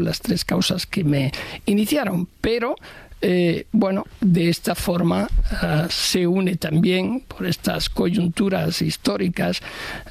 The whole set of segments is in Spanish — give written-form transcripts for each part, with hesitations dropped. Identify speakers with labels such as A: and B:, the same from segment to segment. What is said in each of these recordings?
A: las tres causas que me iniciaron, pero bueno, de esta forma se une también, por estas coyunturas históricas,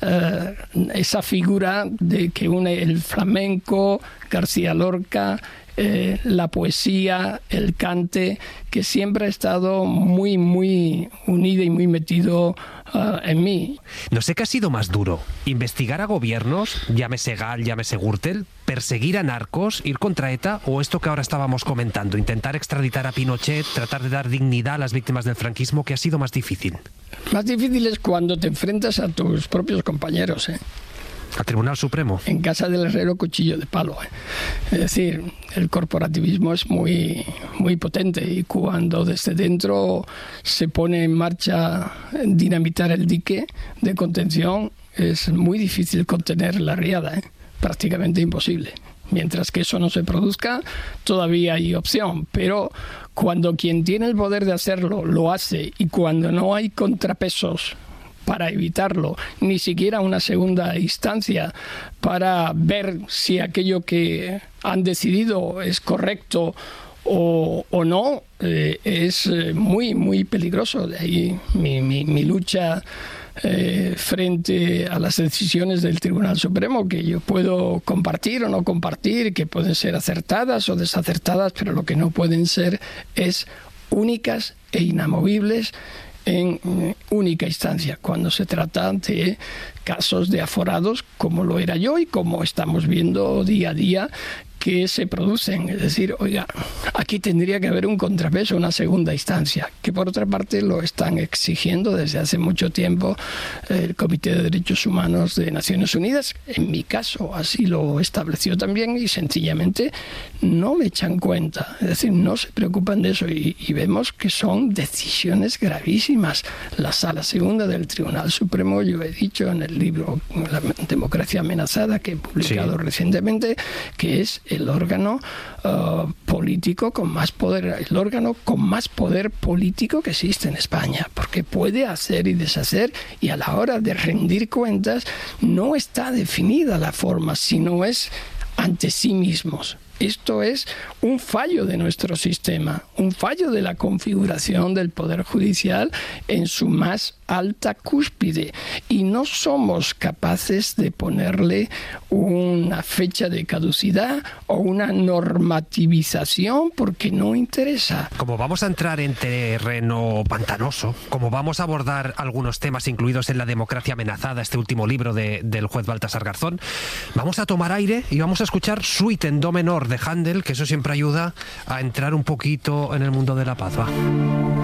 A: esa figura de que une el flamenco, García Lorca, la poesía, el cante, que siempre ha estado muy, muy unida y muy metido en mí.
B: No sé qué ha sido más duro, investigar a gobiernos, llámese Gall, llámese Gürtel, perseguir a narcos, ir contra ETA, o esto que ahora estábamos comentando, intentar extraditar a Pinochet, tratar de dar dignidad a las víctimas del franquismo. ¿Qué ha sido más difícil?
A: Más difícil es cuando te enfrentas a tus propios compañeros,
B: ¿Al Tribunal Supremo?
A: En casa del herrero, cuchillo de palo. Es decir, el corporativismo es muy, muy potente, y cuando desde dentro se pone en marcha dinamitar el dique de contención, es muy difícil contener la riada, prácticamente imposible. Mientras que eso no se produzca, todavía hay opción, pero cuando quien tiene el poder de hacerlo lo hace, y cuando no hay contrapesos para evitarlo, ni siquiera una segunda instancia para ver si aquello que han decidido es correcto o no, es muy, muy peligroso. De ahí mi lucha frente a las decisiones del Tribunal Supremo, que yo puedo compartir o no compartir, que pueden ser acertadas o desacertadas, pero lo que no pueden ser es únicas e inamovibles en única instancia, cuando se trata de casos de aforados, como lo era yo y como estamos viendo día a día que se producen. Es decir, oiga, aquí tendría que haber un contrapeso, una segunda instancia, que por otra parte lo están exigiendo desde hace mucho tiempo el Comité de Derechos Humanos de Naciones Unidas. En mi caso así lo estableció también, y sencillamente no le echan cuenta, es decir, no se preocupan de eso, y vemos que son decisiones gravísimas. La Sala Segunda del Tribunal Supremo, yo he dicho en el libro La democracia amenazada, que he publicado recientemente, que es el órgano político con más poder, el órgano con más poder político que existe en España, porque puede hacer y deshacer, y a la hora de rendir cuentas no está definida la forma, sino es ante sí mismos. Esto es un fallo de nuestro sistema, un fallo de la configuración del Poder Judicial en su más alta cúspide, y no somos capaces de ponerle una fecha de caducidad o una normativización, porque no interesa.
B: Como vamos a entrar en terreno pantanoso, como vamos a abordar algunos temas incluidos en La democracia amenazada, este último libro del juez Baltasar Garzón, vamos a tomar aire y vamos a escuchar Suite en do menor de Händel, que eso siempre ayuda a entrar un poquito en el mundo de la paz. Va.